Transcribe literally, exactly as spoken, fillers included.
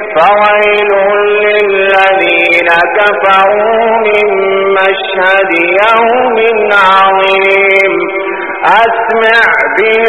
فويل للذين كفروا من مشهد يوم عظيم. أسمع به